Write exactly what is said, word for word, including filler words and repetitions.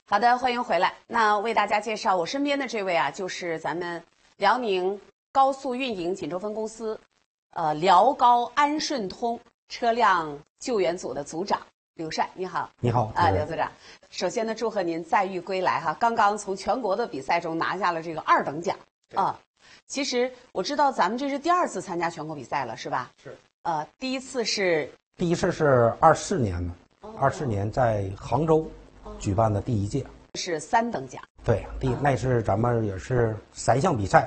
好的，欢迎回来。那为大家介绍我身边的这位啊，就是咱们辽宁高速运营锦州分公司，呃，辽高安顺通车辆救援组的组长刘帅。你好。 你好啊，刘组长。首先呢，祝贺您载誉归来哈！刚刚从全国的比赛中拿下了这个二等奖啊。其实我知道咱们这是第二次参加全国比赛了，是吧？ 是。 呃，第一次是第一次是二四年呢，二四年在杭州举办的第一届， 是三等奖。 对，第那是咱们也是三项比赛。